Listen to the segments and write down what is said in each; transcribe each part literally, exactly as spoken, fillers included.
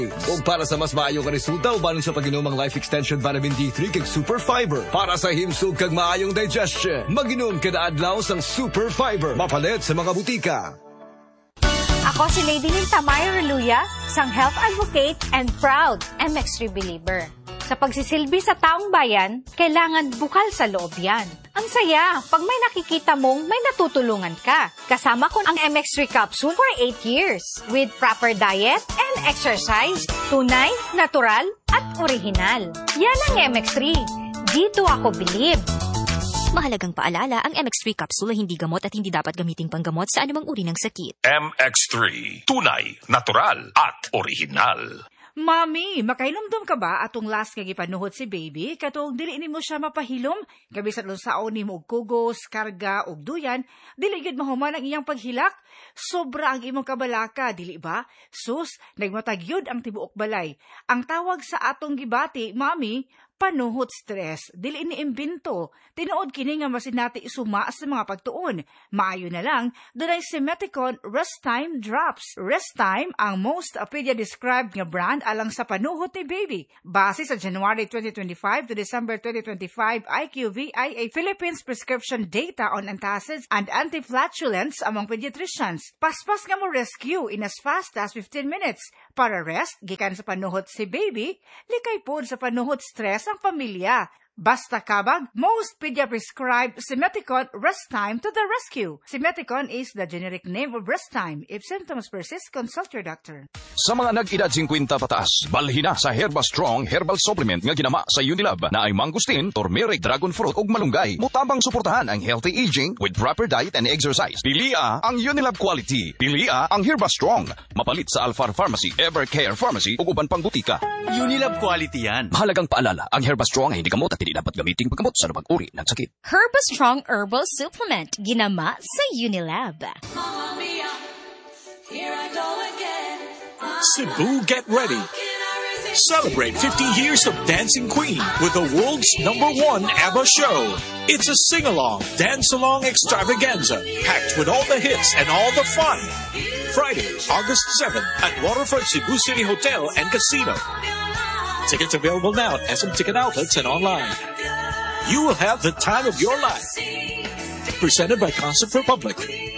Kung para sa mas maayong resulta, ubanin sa pag-inom ang Life Extension Vitamin D three kag Super Fiber. Para sa himsog kag maayong digestion, mag-inom kada adlaw sang Super Fiber. Mapalit sa mga butika. Ako si Lady Lynn Tamayo Reluya, sang health advocate and proud M X three believer. Sa pagsisilbi sa taong bayan, kailangan bukal sa loob yan. Ang saya, pag may nakikita mong may natutulungan ka. Kasama ko ang M X three capsule for eight years with proper diet and exercise, tunay, natural, at original. Yan ang M X three. Dito ako believe. Mahalagang paalala, ang M X three capsule ay hindi gamot at hindi dapat gamiting panggamot sa anumang uri ng sakit. M X three, tunay, natural, at original. Mami, makailumdum ka ba atong last nga gipanuhot si baby? Katong dili nimo siya mapahilom, gabi sa lunsaon nimo og kugos, karga ug duyan, dili gid mahuman ang iyang paghilak. Sobra ang imong kabalaka, dili ba? Sus, nagmatagyod ang tibuok balay. Ang tawag sa atong gibati, mami, panuhot stress, dili ni imbento. Tinuod kini nga masinati isuma sa mga pagtuon. Maayo na lang, dunay Simeticon Rest Time Drops. Rest Time ang most pedia described nga brand alang sa panuhot ni baby. Base sa January twenty twenty-five to December twenty twenty-five I Q V I A Philippines prescription data on antacids and antiflatulence among pediatricians. Paspas nga mo rescue in as fast as fifteen minutes. Para rest, gikan sa panuhot si baby, likay pod sa panuhot stress ang pamilya. Basta kabag, most pedia prescribe Simeticon Rest Time to the rescue. Simeticon is the generic name of Rest Time. If symptoms persist, consult your doctor. Sa mga nag-edad fifty pataas, balhin na sa Herba Strong Herbal Supplement nga ginama sa Unilab na ay mangustin, turmeric, dragon fruit ug malunggay. Mutabang suportahan ang healthy aging with proper diet and exercise. Pilia ang Unilab quality. Pilia ang Herba Strong. Mapalit sa Alfar Pharmacy, Evercare Pharmacy ug uban pang butika. Unilab quality yan. Mahalagang paalala, ang Herba Strong ay hindi gamot at hindi dapat gamitin paggamot sa anumang uri ng sakit. Herba Strong Herbal Supplement, ginama sa Unilab. Cebu, get ready. Celebrate fifty years of Dancing Queen with the world's number one ABBA show. It's a sing-along, dance-along extravaganza, packed with all the hits and all the fun. Friday, August seventh at Waterfront Cebu City Hotel and Casino. Tickets available now at S M Ticket Outlets and online. You will have the time of your life. Presented by Concert for Public.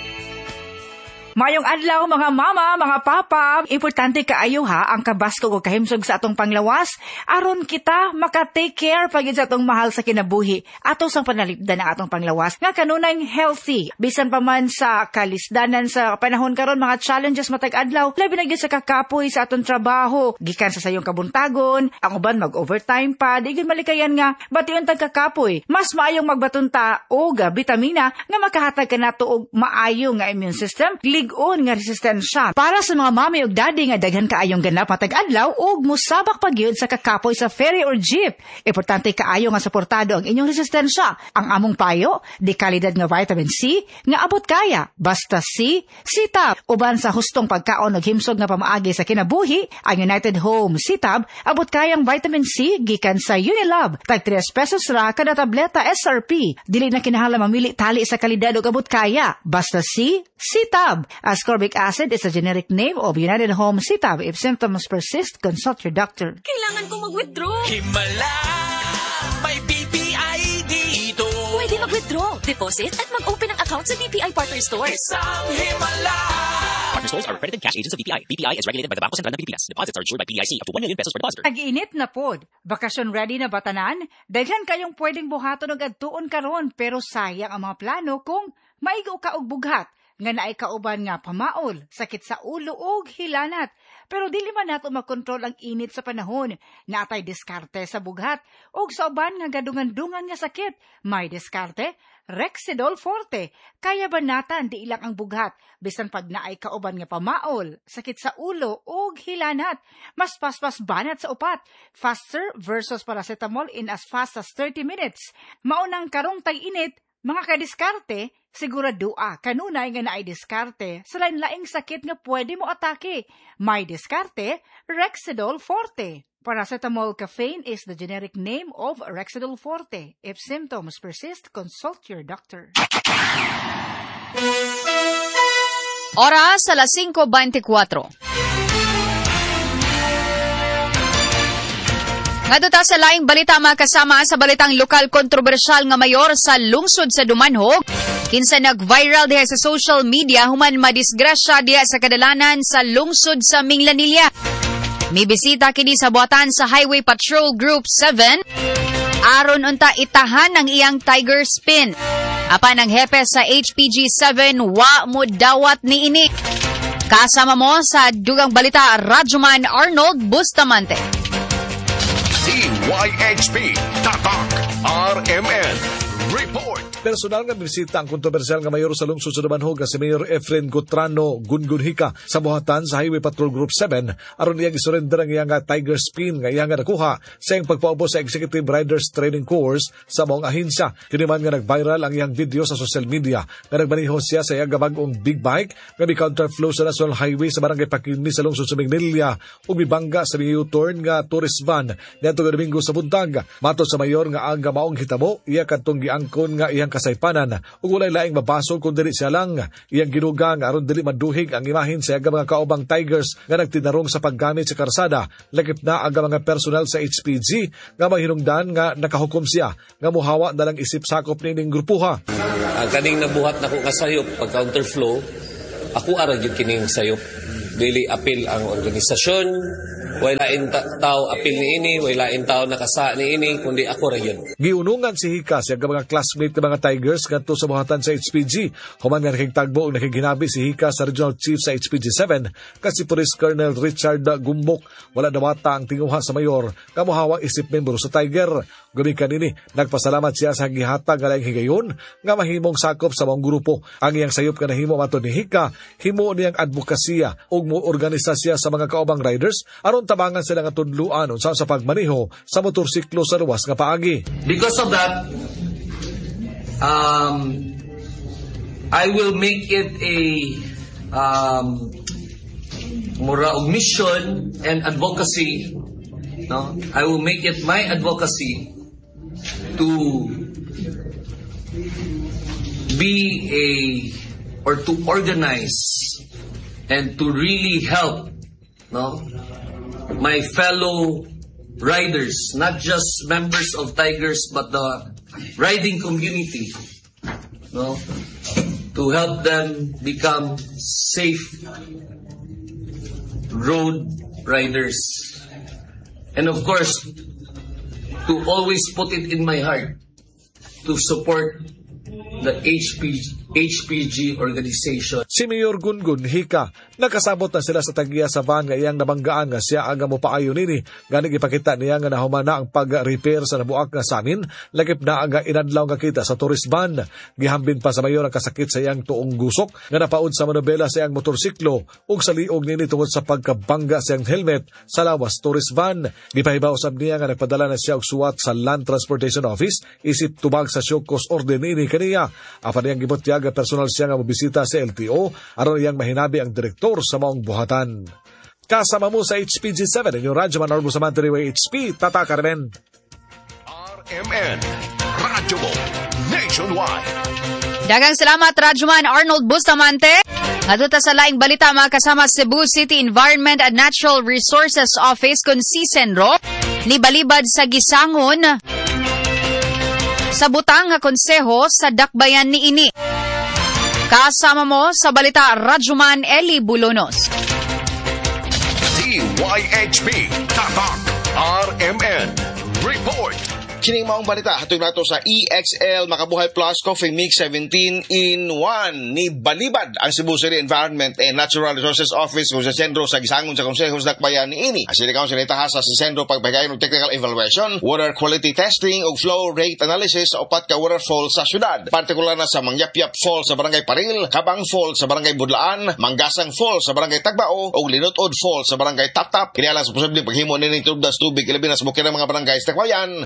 Mayong adlaw mga mama, mga papa, importante kaayo ha ang kabasko o kahimsog sa atong panglawas aron kita maka-take care pagid sa atong mahal sa kinabuhi ato sang panalipdan ang atong panglawas nga kanunay healthy bisan pa man sa kalisdanan sa panahon karon mga challenges matag adlaw labi na gyud sa kakapoy sa atong trabaho gikan sa sayong kabuntagon ang uban mag-overtime pa di gyud malikayan nga bation tag kakapoy mas maayong magbatunta og bitamina nga makahatag kanato og maayo nga immune system lig-on nga resistensya para sa mga mami ug daddy nga daghan kaayong ganap matag adlaw ug musabak pagyud sa kakapoy sa ferry or jeep. Importante kaayo nga suportado ang inyong resistensya. Ang among payo, di kalidad nga vitamin C nga abot kaya. Basta C, C-Tab. Uban sa hustong pagkaon ug himsog nga pamaagi sa kinabuhi, ang United Home C-Tab abot kayang vitamin C gikan sa Unilab. Tag three pesos ra kada tableta S R P. Dili na kinahanglan mamili tali sa kalidad ug abot kaya. Basta C, C-Tab. Ascorbic acid is a generic name of United Home C-Tab. If symptoms persist, consult your doctor. Kailangan kong mag-withdraw. Himala, may B P I dito. Pwede mag-withdraw, deposit, at mag-open ng account sa B P I Partner Stores. Isang himala. Partner Stores are accredited cash agents of B P I. B P I is regulated by the Bangko Sentral ng Pilipinas. Deposits are insured by P I C up to one million pesos per deposit. Nag-iinit na pod. Bakasyon ready na batanan? Daghan kayong pwedeng buhaton og adtuon karon pero sayang ang mga plano kung maigo ka og bughat. Nga naay kauban nga pamaol, sakit sa ulo ug hilanat. Pero dili man nato makontrol ang init sa panahon. Natay diskarte sa bughat ug sa uban nga gadungan-dungan nga sakit. May diskarte, Rexidol Forte. Kaya banatan di ilang ang bughat bisan pag naay kauban nga pamaol, sakit sa ulo ug hilanat. Mas paspas banat sa upat. Faster versus paracetamol in as fast as thirty minutes. Maunang karong tag-init, mga kadiskarte, siguradua kanunay nga naay diskarte sa lain-laing sakit nga pwede mo atake. May diskarte, Rexidol Forte. Paracetamol caffeine is the generic name of Rexidol Forte. If symptoms persist, consult your doctor. Oras alas cinco twenty-four. Ngadto ta sa laing balita makasama sa balitang lokal kontrobersyal nga mayor sa lungsod sa Dumanhog. Kinsa nag-viral diha sa social media human madisgrasya diha sa kadalanan sa lungsod sa Minglanilla. Mibisita kini sa buhatan sa Highway Patrol Group seven aron unta itahan ang iyang Tiger Spin. Apan ang hepe sa H P G seven wa mo dawat niini. Kasama mo sa dugang balita Radyoman Arnold Bustamante. D Y H P Tatak R M N Report. Personal nga bisita ang kontrobersyal nga mayor sa lungsod sa Dumanhog nga si Mayor Efren Gotrano Gungunhika sa buhatan sa Highway Patrol Group seven aron iyang isurrender ang iyang Tiger Spin nga iyang nakuha sa iyang pagpaubos sa Executive Riders Training Course sa maong ahensya. Kini man nga nag-viral ang iyang video sa social media nga nagmaniho siya sa iyang bag-ong big bike nga mi-counterflow sa National Highway sa barangay Pakini sa lungsod sa Minglanilla ug mibangga sa U-turn nga tourist van niadtong Domingo sa buntag. Matod sa mayor nga ang maong hitabo iya kadtong giangkon nga iyang kasaypanan ug walay laing mabasol kun dili siya lang iyang ginugang aron dili maduhig ang imahen sa mga kaubang Tigers nga nagtinarong sa paggamit sa karsada. Lakip na ang mga personal sa H P G nga mahinungdan nga nakahukom siya nga muhawa na lang isip sakop nining grupuha. Ang kaning nabuhat nako nga sayop pag counterflow ako ara gyud kining sayop dili apil ang organisasyon. Wala in ta- tao apil ni ini, wala in tao nakasa ni ini, kundi ako ra yun. Giunungan si Hika sa mga classmate ng mga Tigers ngadto sa buhatan sa H P G. Human nga nakigtagbo ug nakiginabi si Hika sa Regional Chief sa H P G seven kasi Police Colonel Richard Gumbok wala dawata ang tinguha sa mayor kamuhawang isip membro sa Tiger. Gumikan nini, nagpasalamat siya sa gihatag nga laing higayon nga mahimong sakop sa mga grupo. Ang iyang sayop nga nahimo matod ni Hika, himo niyang advokasya ug mo organisa siya sa mga kaubang riders aron tabangan sila nga tudluan unsa sa pagmaneho sa motorsiklo sa luwas nga paagi. Because of that, um, I will make it a um, mura mission and advocacy. No, I will make it my advocacy to be a or to organize and to really help, no, my fellow riders, not just members of Tigers, but the riding community, no, to help them become safe road riders. And of course, to always put it in my heart to support the H P G, H P G organization. Si Mayor Gungun Hika, nakasabot na sila sa tagiya sa van nga iyang nabanggaan nga siya aga mo paayo nini. Ganing ipakita niya nga nahuman na ang pag-repair sa nabuak nga samin, lagip na aga inadlaw nga kita sa tourist van. Gihambin pa sa mayor ang kasakit sa iyang tuong gusok nga napaud sa manobela sa iyang motorsiklo ug sa liog nini tungod sa pagkabangga sa iyang helmet sa lawas tourist van. Gipahibaw usab niya nga nagpadala na siya og suwat sa Land Transportation Office isip tubag sa show cause order nini kaniya. Apan iyang gibutyaga personal siya nga mobisita sa L T O aron iyang mahinabi ang direktor sa maong buhatan. Kasama mo sa H P G seven inyong Radyoman Arnold Bustamante H P Tatak R M N. R M N Radyo mo Nationwide. Daghang salamat Radyoman Arnold Bustamante. Ngadto ta sa laing balita mga kasama Cebu City Environment and Natural Resources Office kun si Senro ni balibad sa gisangon sa butang nga konseho sa dakbayan ni ini. Kasama mo sa balita Radyoman Eli Bulonos. D Y H P Tatak R M N Report. Kining maong balita, hatog nato sa E X L Makabuhay Plus Coffee Mix seventeen in one ni balibad ang Cebu City Environment and Natural Resources Office kung sa sentro sa gisangon sa Konseho sa Dakbayan ni ini. Ang City Council itahasa sa sentro pagpagayon ng technical evaluation, water quality testing ug flow rate analysis sa upat ka waterfall sa syudad. Partikular na sa Mangyapyap Fall sa Barangay Paril, Kabang Fall sa Barangay Budlaan, Manggasang Fall sa Barangay Tagbao ug Linutod Fall sa Barangay Taptap. Kinala sa posibleng paghimo nining tubdas tubig ilabi na sa bukid ng mga barangay sa Dakbayan. Ngunit sa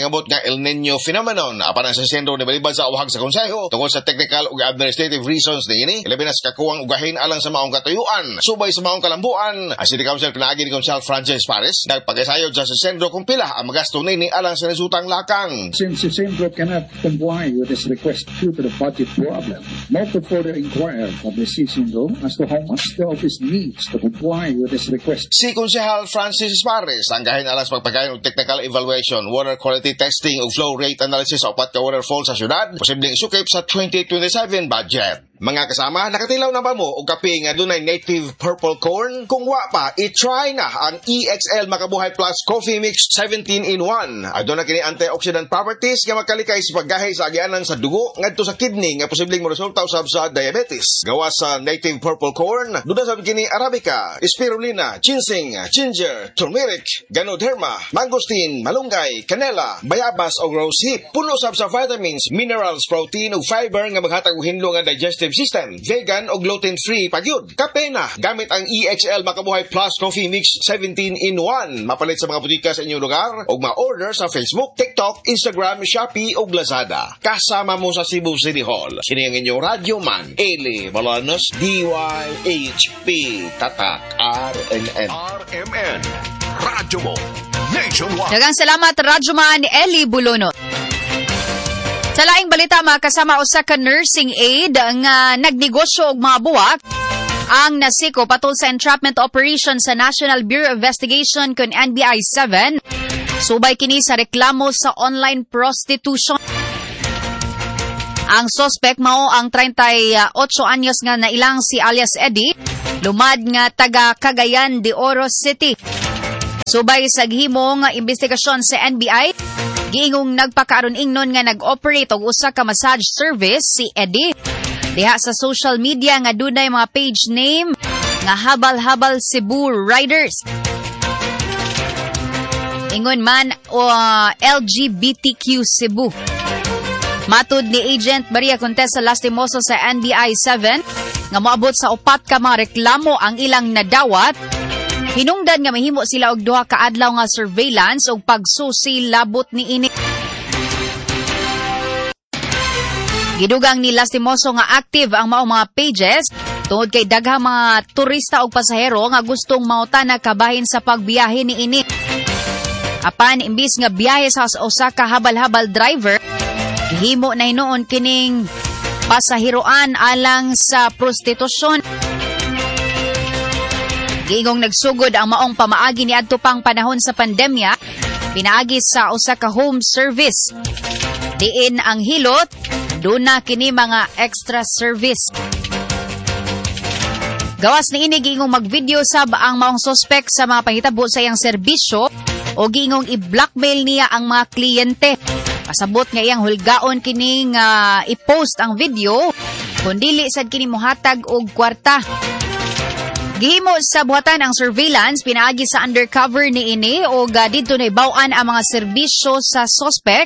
singabot nga El Nino phenomenon apan ang sa sentro ni balibad sa awhag sa konseho tungod sa technical ug administrative reasons niini labi na sa kakuwang ugahin alang sa maong katuyuan subay sa maong kalambuan ang City Council pinaagi ni Council Francis Paris nagpagkasayod sa sentro kung pila ang magasto nini alang sa nasutang lakang. Since the sentro cannot comply with this request due to the budget problem, not to further inquire of the C Sindro as to how much the office needs to comply with this request. Si Konsehal Francis Paris ang gahin alas pagpagayon og technical evaluation, water quality testing ug flow rate analysis sa upat ka waterfall sa syudad, posibleng isukip sa twenty twenty-seven budget. Mga kasama, nakatilaw na ba mo o kape nga dunay native purple corn? Kung wa pa, i-try na ang E X L Makabuhay Plus Coffee Mix seventeen in one. Aduna kini antioxidant properties nga makalikay sa paggahay sa agianan sa dugo ngadto sa kidney nga posibleng moresulta usab sa diabetes. Gawa sa native purple corn, duna sa kini arabica, spirulina, ginseng, ginger, turmeric, ganoderma, mangosteen, malunggay, canela, bayabas o rosehip. Puno sab sa vitamins, minerals, protein ug fiber nga maghatag og hinlo nga digestive system, vegan o gluten-free pagyud. Kape na gamit ang E X L Makabuhay Plus Coffee Mix seventeen in one. Mapalit sa mga butika sa inyong lugar o ma-order sa Facebook, TikTok, Instagram, Shopee o Lazada. Kasama mo sa Cebu City Hall. Kini ang inyong Radio Man, Eli Balanos, D Y H P, Tatak, R M N. R M N, Radyo Mo, Nationwide. Daghang salamat, Radyo Man, Eli Bulonot. Sa laing balita, mga kasama usa ka nursing aide nga nagnegosyo og mga buwak ang nasiko patol sa entrapment operation sa National Bureau of Investigation kun N B I seven. Subay kini sa reklamo sa online prostitution. Ang suspect mao ang thirty-eight anyos nga nailang si alias Eddie, lumad nga taga Cagayan de Oro City. Subay sa gihimong investigasyon sa N B I, giingong nagpakaaron ingnon nga nag-operate og usa ka massage service si Eddie diha sa social media nga dunay mga page name nga Habal-Habal Cebu Riders. Ingon man o uh, L G B T Q Cebu. Matud ni Agent Maria Contessa Lastimoso sa N B I seven nga moabot sa upat ka mga reklamo ang ilang nadawat. Hinungdan nga mahimo sila og duha ka adlaw nga surveillance ug pagsusi labot niini. Gidugang ni Lastimoso nga active ang mao mga pages tungod kay daghang mga turista ug pasahero nga gustong mautana kabahin sa pagbiyahe niini. Apan imbis nga biyahe sa usa ka habal-habal driver, himo na hinuon kining pasahiroan alang sa prostitusyon. Giingong nagsugod ang maong pamaagi ni adto pang panahon sa pandemya, pinaagi sa usa ka home service. Diin ang hilot, duna kini mga extra service. Gawas ni ini giingong magvideo sab ang maong suspect sa mga panghitabo sa iyang serbisyo o giingong i-blackmail niya ang mga kliyente. Pasabot nga iyang hulgaon kining uh, i-post ang video kun dili sad kini mohatag og kwarta. Gihimo sa buhatan ang surveillance, pinaagi sa undercover ni ini o uh, dito na ibawan ang mga serbisyo sa suspect.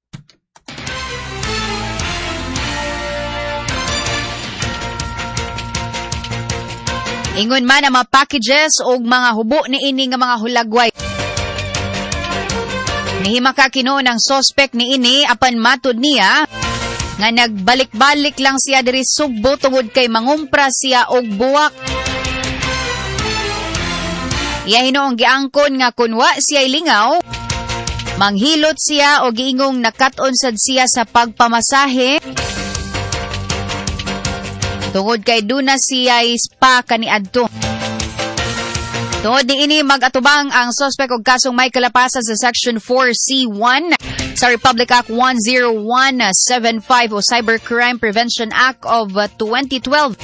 Ingon man ang mga packages o mga hubo ni ini nga mga hulagway. Nihimaka kinuon ang suspect ni ini apan matud niya nga nagbalik-balik lang siya diri Sugbo tungod kay mangumpra siya og buwak. Iya hinoong giangkon nga kunwa siya ilingaw, manghilot siya o giingong nakat-on sad siya sa pagpamasahe. Tungod kay duna siya spa kaniadto. Tungod ni ini mag-atubang ang suspect og kasong may kalapasan sa Section four C one sa Republic Act one oh one seventy-five o Cybercrime Prevention Act of twenty twelve.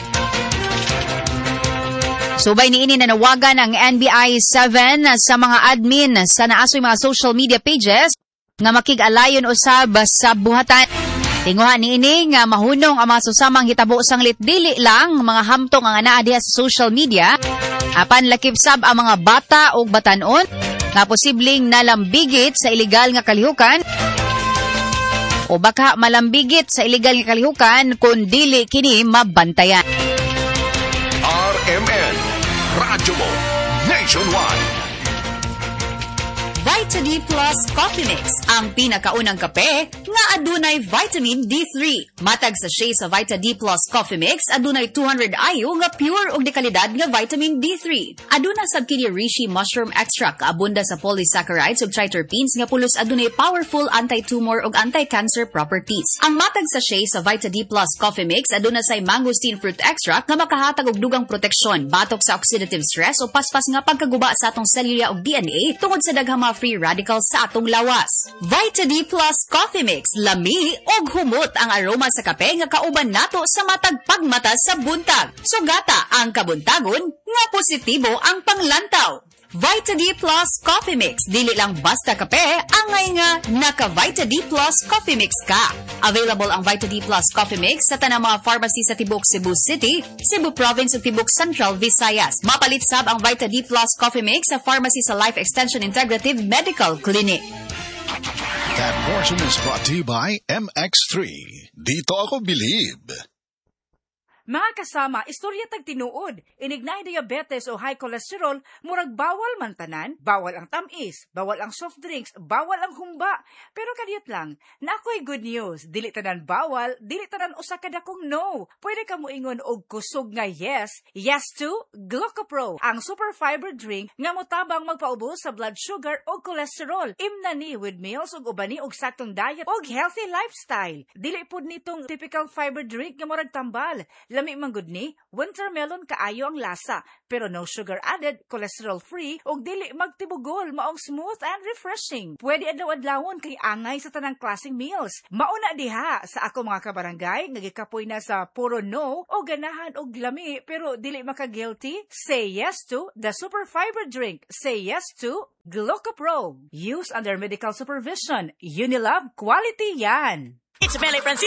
Subay ni ini nanawagan ang N B I seven sa mga admin sa naasoy mga social media pages nga makig-alayon usab sa buhatan. Tinguhan ni ini nga mahunong ang mga susamang hitabo sanglit dili lang mga hamtong ang anaa diha sa social media, apan lakip sab ang mga bata o batanon nga posibleng nalambigit sa ilegal nga kalihukan o baka malambigit sa ilegal nga kalihukan kung dili kini mabantayan. R M N, Radyo Mo, Nationwide. Vita D Plus Coffee Mix, ang pinakaunang kape nga adunay vitamin D three. Matag sa sachet sa Vita D Plus Coffee Mix adunay two hundred I U nga pure ug dekalidad nga vitamin D three. Aduna sab kini reishi mushroom extract kaabunda sa polysaccharides ug triterpenes nga pulos adunay powerful anti-tumor ug anti-cancer properties. Ang matag sa sachet sa Vita D Plus Coffee Mix aduna say mangosteen fruit extract nga makahatag og dugang proteksyon batok sa oxidative stress o paspas nga pagkaguba sa atong selula ug D N A tungod sa daghang mga free radicals sa atong lawas. Vita D Plus Coffee Mix, lami og humot ang aroma sa kape nga kauban nato sa matag pagmata sa buntag. Sugata ang kabuntagon nga positibo ang panglantaw. Vita D Plus Coffee Mix, dili lang basta kape, angay nga naka Vita D Plus Coffee Mix ka. Available ang Vita D Plus Coffee Mix sa tanang mga pharmacy sa Tibok Cebu City, Cebu Province ug Tibok Central Visayas. Mapalit sab ang Vita D Plus Coffee Mix sa pharmacy sa Life Extension Integrative Medical Clinic. That portion is brought to you by M X three. Dito ako believe. Mga kasama, istorya tag tinuod, inignay diabetes o high cholesterol, murag bawal man tanan, bawal ang tamis, bawal ang soft drinks, bawal ang humba. Pero kadiyot lang, na ako'y good news, dili tanan bawal, dili tanan usa ka dakong no. Pwede ka moingon og kusog nga yes, yes to Glucopro, ang super fiber drink nga motabang magpaubos sa blood sugar o cholesterol. Imna ni with meals ug ubani og saktong diet og healthy lifestyle. Dili pud nitong typical fiber drink nga murag tambal. Lami man gud ni, winter melon kaayo ang lasa, pero no sugar added, cholesterol free, ug dili magtibugol, maong smooth and refreshing. Pwede adlaw-adlawon kay angay sa tanang klaseng meals. Mauna diha sa ako mga kabarangay, nagikapoy na sa puro no, o ganahan og lami, pero dili maka-guilty. Say yes to the super fiber drink. Say yes to Glucopro. Use under medical supervision. Unilab quality yan. It's Mele Francis.